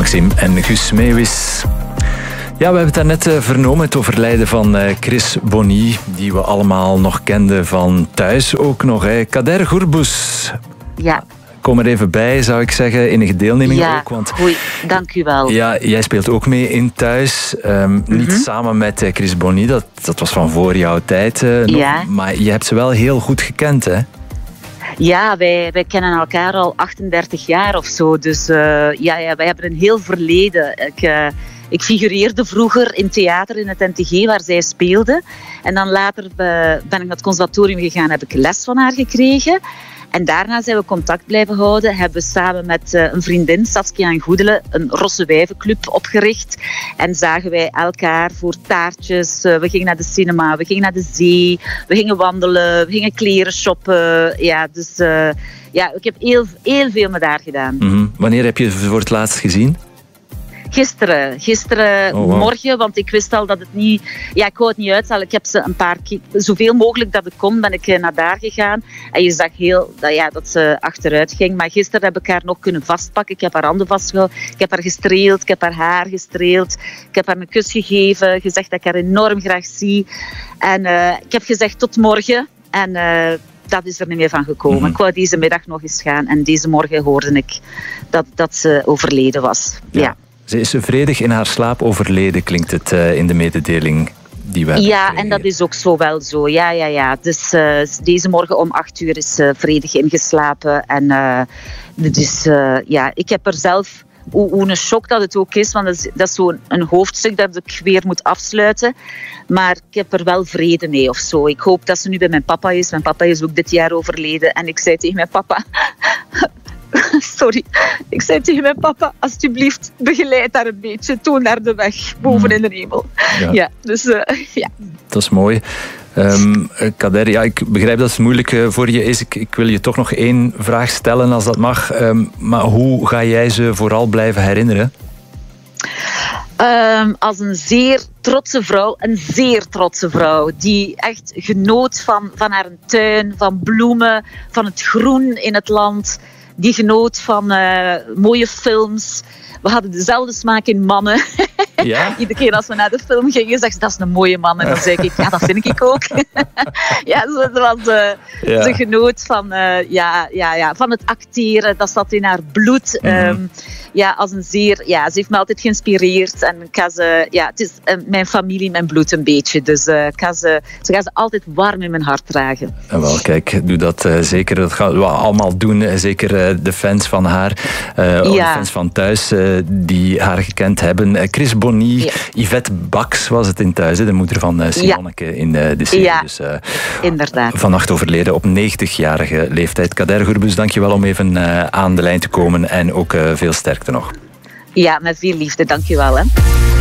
Maxime en Guus Meeuwis. Ja, we hebben het daarnet vernomen, het overlijden van Chris Bonny, die we allemaal nog kenden van Thuis ook nog. Kader Gourbous. Ja. Kom er even bij, zou ik zeggen. Enige deelneming ook. Want, goed, dank u wel. Ja, jij speelt ook mee in Thuis. Niet samen met Chris Bonny, dat was van voor jouw tijd. Maar je hebt ze wel heel goed gekend, hè? Ja, wij kennen elkaar al 38 jaar of zo. Dus wij hebben een heel verleden. Ik figureerde vroeger in theater in het NTG waar zij speelde. En dan later ben ik naar het conservatorium gegaan, heb ik les van haar gekregen. En daarna zijn we contact blijven houden. Hebben we samen met een vriendin, Saskia en Goedelen, een Rosse Wijvenclub opgericht. En zagen wij elkaar voor taartjes. We gingen naar de cinema, we gingen naar de zee. We gingen wandelen, we gingen kleren shoppen. Ja, dus ik heb heel veel met haar gedaan. Mm-hmm. Wanneer heb je ze voor het laatst gezien? Gisteren morgen, want ik wist al dat het niet... Ja, ik wou het niet uitstellen. Ik heb ze een paar keer... Zoveel mogelijk dat ik kon, ben ik naar daar gegaan. En je zag dat ze achteruit ging. Maar gisteren heb ik haar nog kunnen vastpakken. Ik heb haar handen vastgehouden. Ik heb haar gestreeld. Ik heb haar gestreeld. Ik heb haar een kus gegeven. Gezegd dat ik haar enorm graag zie. En ik heb gezegd tot morgen. En... dat is er niet meer van gekomen. Mm-hmm. Ik wou deze middag nog eens gaan. En deze morgen hoorde ik dat ze overleden was. Ja. Ze is vredig in haar slaap overleden, klinkt het in de mededeling die we hebben gekregen. En dat is ook zo wel zo. Ja. Dus deze morgen om 8:00 is ze vredig ingeslapen. En ik heb er zelf... Hoe een shock dat het ook is, want dat is zo'n hoofdstuk dat ik weer moet afsluiten. Maar ik heb er wel vrede mee of zo. Ik hoop dat ze nu bij mijn papa is. Mijn papa is ook dit jaar overleden. En ik zei tegen mijn papa... Sorry. Ik zei tegen mijn papa, alsjeblieft, begeleid haar een beetje. Toon naar de weg, boven in de hemel. Ja. Dat is mooi. Kader, ik begrijp dat het moeilijk voor je is. Ik wil je toch nog 1 vraag stellen, als dat mag. Maar hoe ga jij ze vooral blijven herinneren? Als een zeer trotse vrouw, die echt genoot van haar tuin, van bloemen, van het groen in het land, die genoot van mooie films. We hadden dezelfde smaak in mannen. Ja? Iedere keer als we naar de film gingen, zei ze, dat is een mooie man. En dan zei ik, ja, dat vind ik ook. Ze genoot van, van het acteren. Dat zat in haar bloed. Mm-hmm. Ze heeft me altijd geïnspireerd. En het is mijn familie, mijn bloed een beetje. Dus ze gaat ze altijd warm in mijn hart dragen. Wel, kijk, doe dat zeker. Dat gaan we allemaal doen. Zeker de fans van haar. De fans van Thuis die haar gekend hebben. Chris Bonny, Yvette Baks was het in Thuis. De moeder van Simonneke in de serie. Ja, dus, inderdaad. Vannacht overleden op 90-jarige leeftijd. Kader Gourbous, dankjewel om even aan de lijn te komen. En ook veel sterkte nog. Ja, met veel liefde. Dankjewel. Hè.